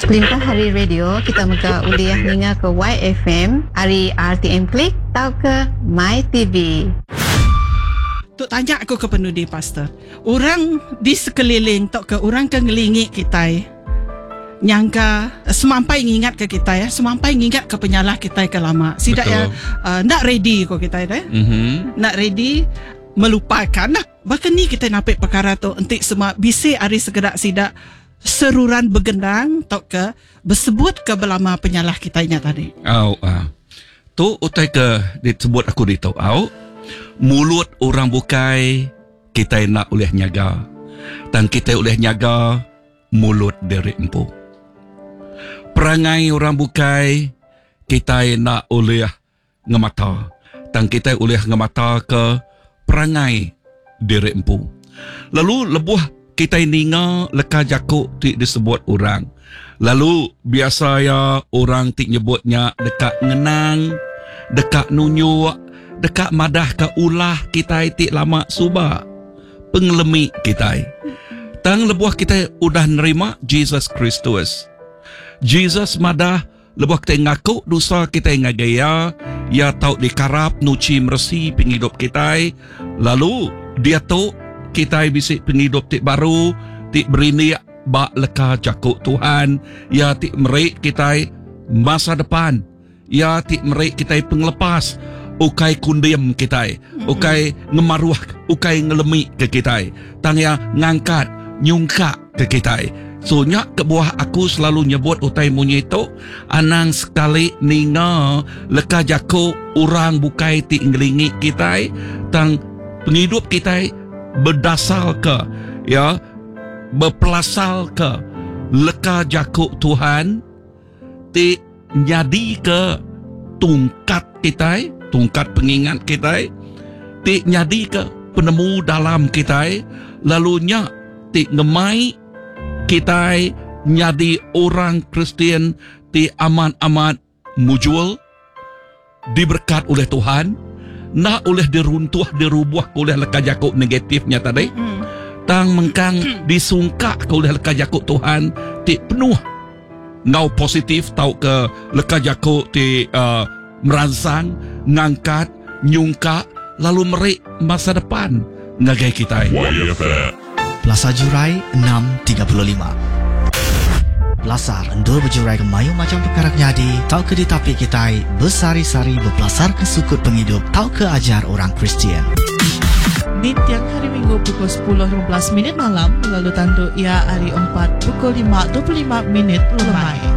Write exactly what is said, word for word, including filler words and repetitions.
Pelintah Hari Radio, kita muka uliah ninga ke Y F M, hari R T M Klik, tau ke My T V. Tok tanya aku ke penudi pastor. Orang di sekeliling tok ke orang ke ngelingik kita. Nyangka semampai ngingat ke kita ya, semampai ngingat ke penyalah kita ke lama. Sidak ya uh, nak ready ko kita ya. Mm-hmm. Nak ready melupakan. Nah, bahkan ni kita napik perkara tu entik semua bisi hari segedak sidak seruran begendang tok ke bersebut ke belama penyalah kitanya tadi. Au ah. Tu utai ke disebut aku di tau au. Mulut orang bukai kita nak oleh nyaga. Dan kita oleh nyaga mulut dari empu. Perangai orang bukai kita nak oleh ngemata. Dan kita oleh ngemata ke perangai dari empu. Lalu lebuh kita ninga leka jakuk ti disebut orang. Lalu biasa ya orang ti nyebutnya dekat ngenang, dekat nunyuk, dekat madah ke ulah kita ti lama suba. Pengelemi kita. Tang lebuh kita udah nerima Jesus Kristus. Jesus madah lebuh kita ngaku dosa kita ngagaya, ya tau dikarap nuci mersi penghidup kita. Lalu dia tu kita bisik penghidup tik baru, tik berini bak leka jakuk Tuhan, ya tik merik kita masa depan, ya tik merik kita penglepas, ukai kundiam kita, ukai ngemaruah, ukai ngelemi ke kita, tang ya ngangkat, nyungka ke kita. So nyak ke buah aku selalu nyebut utai munyi itu, anang sekali ninga leka jakuk orang bukai tik ngelingi kita, tang penghidup kita berdasar ke ya berpelasal ke leka jakuk Tuhan ti nyadi ke tungkat kita, tungkat pengingat kita, ti nyadi ke penemu dalam kita, lalunya ti ngemai kita nyadi orang Kristian ti aman-aman mujul diberkat oleh Tuhan. Nak oleh diruntuh, dirubuh oleh leka jakuk negatifnya tadi. Mm. Tang mengkang disungkak oleh leka jakuk Tuhan ti penuh ngau positif tau ke leka jakuk ti uh, merangsang, ngangkat, nyungkak, lalu merik masa depan ngagai kita. Plaza Jurai enam tiga puluh lima. Belasar endul berjurai ke mayu macam perkara nyadi, tau ke ditapi kita bersari-sari berpelasar ke sukut penghidup, tau ke ajar orang Kristian. Di tiang hari Minggu pukul sepuluh lima belas minit malam, lalu tanduk ia hari empat pukul lima dua puluh lima minit lemai.